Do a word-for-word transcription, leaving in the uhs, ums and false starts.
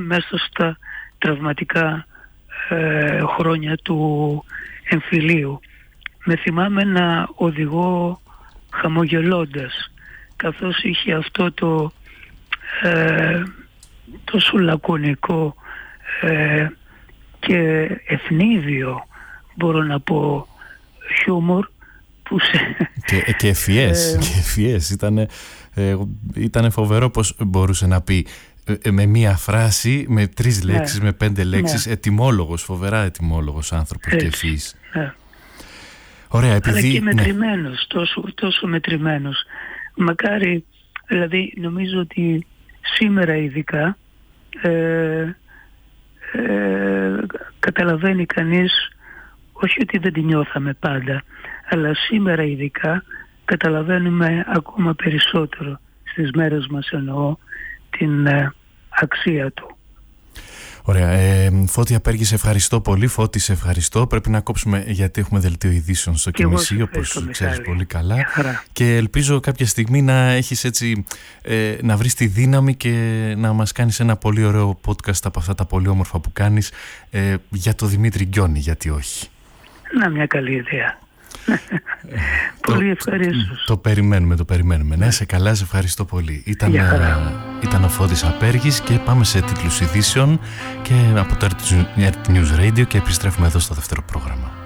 μέσα στα τραυματικά ε, χρόνια του εμφυλίου. Με θυμάμαι να οδηγώ χαμογελώντας, καθώς είχε αυτό το ε, τόσο λακωνικό ε, και ευνίδιο, μπορώ να πω, χιούμορ που σε... Και, και ευφυές, ε, και ευφυές. Ήτανε, ε, ήτανε φοβερό πως μπορούσε να πει ε, με μία φράση, με τρεις ναι, λέξεις, με πέντε λέξεις, ναι. ετοιμόλογος, φοβερά ετοιμόλογος άνθρωπος έτσι, και ευφυής. Ναι. Ωραία, επειδή... Αλλά και μετρημένος, ναι. τόσο, τόσο μετρημένος. Μακάρι, δηλαδή νομίζω ότι σήμερα ειδικά ε, ε, καταλαβαίνει κανείς, όχι ότι δεν την νιώθαμε πάντα, αλλά σήμερα ειδικά καταλαβαίνουμε ακόμα περισσότερο, στις μέρες μας εννοώ, την ε, αξία του. Ωραία. Ε, Φώτη Απέργη, σε ευχαριστώ πολύ. Φώτη, σε ευχαριστώ. Πρέπει να κόψουμε γιατί έχουμε δελτίο ειδήσεων στο Κιμισή, όπως ξέρεις πολύ καλά. Και ελπίζω κάποια στιγμή να έχεις έτσι, ε, να βρεις τη δύναμη και να μας κάνεις ένα πολύ ωραίο podcast από αυτά τα πολύ όμορφα που κάνεις ε, για το Δημήτρη Γκιόνι, γιατί όχι. Να, μια καλή ιδέα. Πολύ ευχαριστώ. Το, το περιμένουμε, το περιμένουμε. Ναι, σε καλά, σε ευχαριστώ πολύ. Ήταν, ήταν ο Φώτης Απέργης και πάμε σε τίτλους ειδήσεων και από το Earth News Radio και επιστρέφουμε εδώ στο δεύτερο πρόγραμμα.